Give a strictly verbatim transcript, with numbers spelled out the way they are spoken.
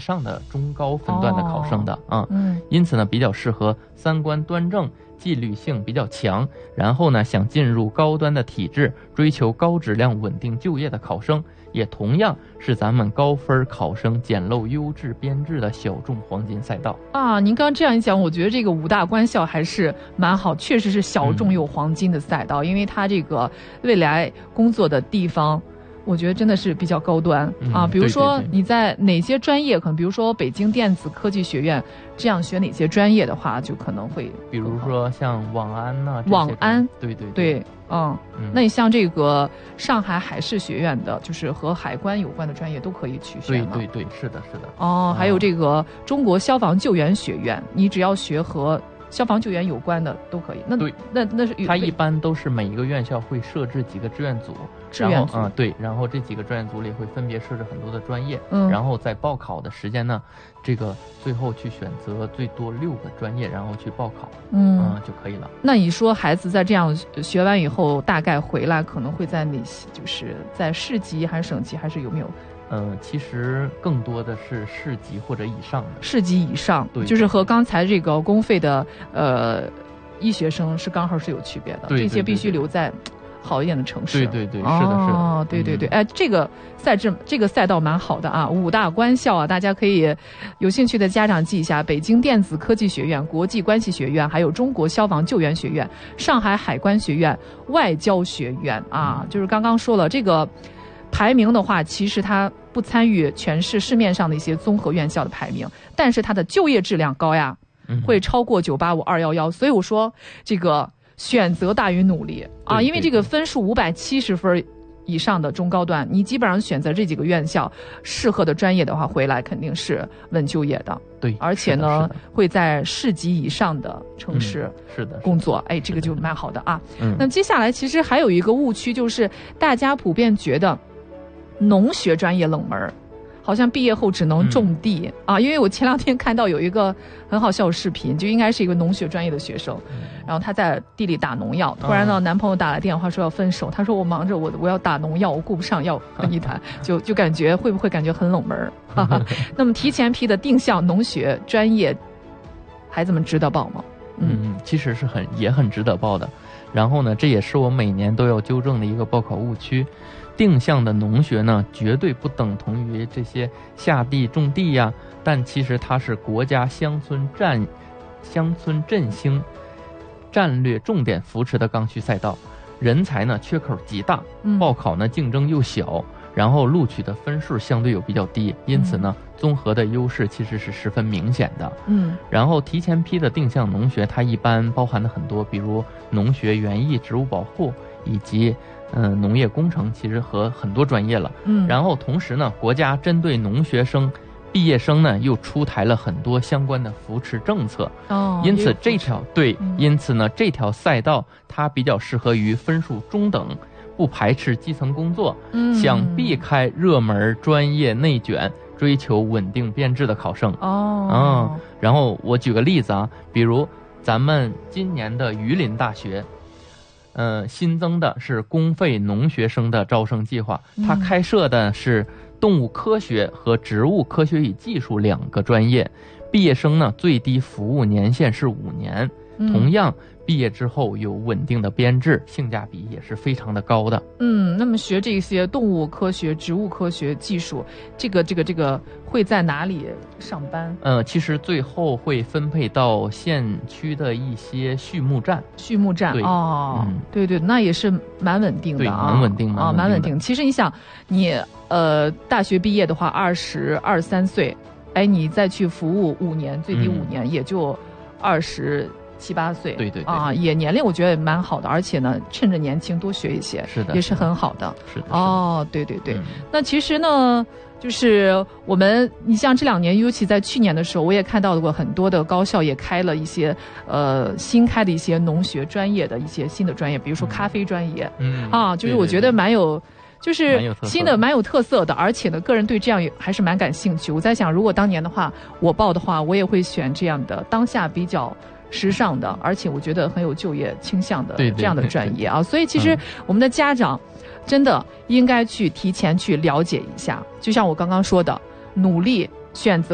上的中高分段的考生的、哦、啊， 嗯， 因此呢比较适合三观端正、纪律性比较强，然后呢想进入高端的体制，追求高质量稳定就业的考生，也同样是咱们高分考生捡漏优质编制的小众黄金赛道啊。您刚刚这样一讲，我觉得这个五大官校还是蛮好，确实是小众又黄金的赛道、嗯、因为它这个未来工作的地方我觉得真的是比较高端、嗯、啊。比如说你在哪些专业，可能比如说北京电子科技学院这样学哪些专业的话，就可能会比如说像网安呐、啊， 网安， 对对对，对嗯, 嗯，那你像这个上海海事学院的，就是和海关有关的专业都可以去学吗？ 对对对，是的，是的。 哦，还有这个中国消防救援学院，你只要学和消防救援有关的都可以。那对， 那那是它一般都是每一个院校会设置几个志愿组， 志愿组啊、嗯，对，然后这几个志愿组里会分别设置很多的专业， 嗯， 然后在报考的时间呢，这个最后去选择最多六个专业，然后去报考，嗯、呃、就可以了。 那你说孩子在这样学完以后，大概回来可能会在哪些？就是在市级还是省级，还是有没有？ 呃，其实更多的是市级或者以上的。 市级以上， 对， 就是和刚才这个公费的呃医学生是刚好是有区别的， 对对对对， 这些必须留在好一点的城市。 对对对，是的，是的。 哦，对对对，哎、嗯，这个赛制这个赛道蛮好的啊，五大官校啊，大家可以有兴趣的家长记一下：北京电子科技学院、国际关系学院，还有中国消防救援学院、上海海关学院、外交学院啊，嗯、就是刚刚说了这个。排名的话，其实它不参与全市市面上的一些综合院校的排名，但是它的就业质量高呀，会超过九八五、二一一。所以我说这个选择大于努力啊，因为这个分数五百七十分以上的中高段，你基本上选择这几个院校适合的专业的话，回来肯定是稳就业的。 对， 而且呢，会在市级以上的城市是的工作，哎，这个就蛮好的啊。 嗯， 那接下来其实还有一个误区，就是大家普遍觉得。农学专业冷门，好像毕业后只能种地、嗯、啊！因为我前两天看到有一个很好笑的视频，就应该是一个农学专业的学生，嗯、然后他在地里打农药，突然呢，男朋友打来电话说要分手，他说我忙着我我要打农药，我顾不上要跟你谈，就就感觉会不会感觉很冷门？哈哈。那么提前批的定向农学专业，孩子们值得报吗？ 嗯嗯，其实是很也很值得报的。然后呢，这也是我每年都要纠正的一个报考误区。定向的农学呢，绝对不等同于这些下地种地呀，但其实它是国家乡村战、乡村振兴战略重点扶持的刚需赛道，人才呢缺口极大，报考呢竞争又小，然后录取的分数相对又比较低，因此呢，综合的优势其实是十分明显的。 嗯， 然后提前批的定向农学，它一般包含的很多，比如农学、园艺、植物保护以及。嗯、呃，农业工程其实和很多专业了， 嗯， 然后同时呢，国家针对农学生毕业生呢，又出台了很多相关的扶持政策， 哦， 因此这条对、 嗯， 因此呢，这条赛道它比较适合于分数中等、不排斥基层工作、 嗯， 想避开热门专业内卷、追求稳定编制的考生。 哦， 嗯，然后我举个例子啊，比如咱们今年的榆林大学。呃，新增的是公费农学生的招生计划，它开设的是动物科学和植物科学与技术两个专业，毕业生呢最低服务年限是五年， 嗯、 同样毕业之后有稳定的编制，性价比也是非常的高的。 嗯，那么学这些动物科学、植物科学技术，这个这个这个会在哪里上班？ 呃，其实最后会分配到县区的一些畜牧站。 畜牧站哦、嗯，对对，那也是蛮稳定的啊， 蛮稳定啊，蛮稳定。其实你想，你呃大学毕业的话，二十二三岁，哎，你再去服务五年，最低五年，嗯、也就二十。七八岁， 对对对啊，也年龄我觉得也蛮好的，而且呢，趁着年轻多学一些， 是的， 也是很好的。 是的， 哦，对对对、 嗯。 那其实呢，就是我们，你像这两年，尤其在去年的时候，我也看到过很多的高校也开了一些呃新开的一些农学专业的一些新的专业，比如说咖啡专业， 嗯啊，就是我觉得蛮有。 对对对就是新的蛮有特色的，而且呢，个人对这样也还是蛮感兴趣。我在想，如果当年的话，我报的话，我也会选这样的当下比较时尚的，而且我觉得很有就业倾向的这样的专业啊。所以其实我们的家长真的应该去提前去了解一下，就像我刚刚说的，努力选择。